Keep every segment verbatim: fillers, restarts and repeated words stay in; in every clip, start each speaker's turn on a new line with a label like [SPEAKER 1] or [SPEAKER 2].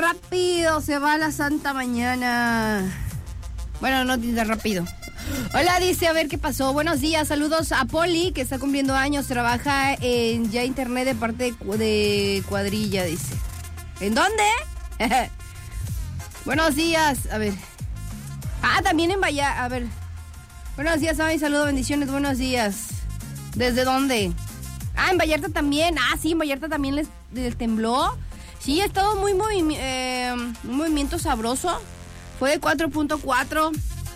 [SPEAKER 1] rápido se va la santa mañana. Bueno, no tan rápido. Hola, dice, a ver qué pasó. Buenos días, saludos a Poli, que está cumpliendo años, trabaja en ya internet de parte de, de cuadrilla, dice. ¿En dónde? Buenos días, a ver. Ah, también en Vallarta, a ver. Buenos días, Sammy, saludos, bendiciones, buenos días. ¿Desde dónde? Ah, en Vallarta también. Ah, sí, en Vallarta también les, les tembló. Sí, ha estado muy movi- eh, un movimiento sabroso. Fue de cuatro punto cuatro.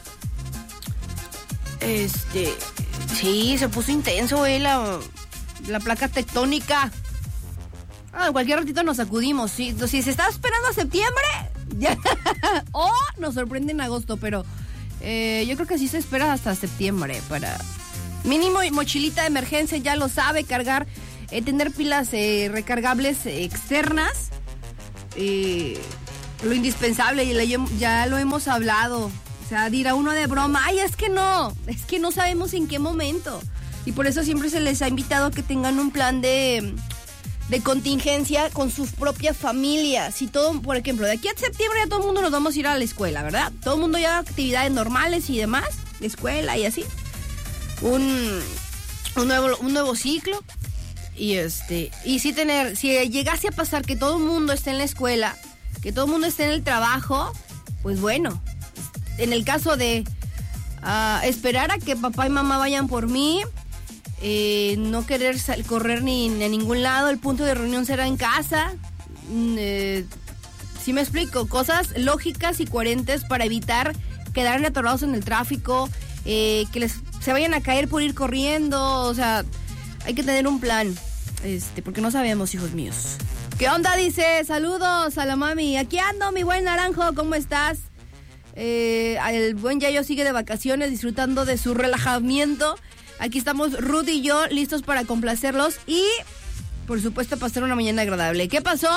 [SPEAKER 1] Este, sí, se puso intenso, eh, la, la placa tectónica. Ah, cualquier ratito nos sacudimos, sí. Si se está esperando a septiembre, ya. O nos sorprende en agosto, pero eh, yo creo que sí se espera hasta septiembre para mínimo mochilita de emergencia, ya lo sabe, cargar, eh, tener pilas eh, recargables eh, externas, eh, lo indispensable, y ya, ya lo hemos hablado. O sea, dirá uno de broma, ay, es que no, es que no sabemos en qué momento. Y por eso siempre se les ha invitado a que tengan un plan de, de contingencia con sus propias familias. Si todo, por ejemplo, de aquí a septiembre ya todo el mundo nos vamos a ir a la escuela, ¿verdad? Todo el mundo ya haga actividades normales y demás, de escuela y así. Un, un, nuevo, un nuevo ciclo. Y este, y si tener, si llegase a pasar que todo el mundo esté en la escuela, que todo el mundo esté en el trabajo, pues bueno. En el caso de uh, esperar a que papá y mamá vayan por mí, eh, no querer sal- correr ni, ni a ningún lado, el punto de reunión será en casa. Eh, ¿Sí me explico? Cosas lógicas y coherentes para evitar quedar atorados en el tráfico, eh, que les se vayan a caer por ir corriendo. O sea, hay que tener un plan, este, porque no sabemos, hijos míos. ¿Qué onda? Dice, saludos a la mami. Aquí ando, mi buen Naranjo, ¿cómo estás? Eh, el buen Yayo sigue de vacaciones, disfrutando de su relajamiento. Aquí estamos Ruth y yo, listos para complacerlos y, por supuesto, pasar una mañana agradable. ¿Qué pasó?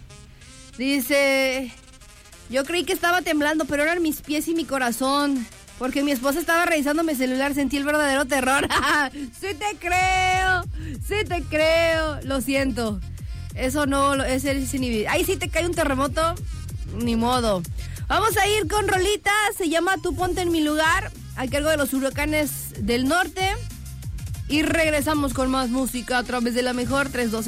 [SPEAKER 1] Dice, yo creí que estaba temblando, pero eran mis pies y mi corazón, porque mi esposa estaba revisando mi celular, sentí el verdadero terror. Sí te creo, sí te creo, lo siento. Eso no, es el inhibido. Ahí sí te cae un terremoto, ni modo. Vamos a ir con rolita, se llama Tú ponte en mi lugar, a cargo de los Huracanes del Norte. Y regresamos con más música a través de la mejor tres dos.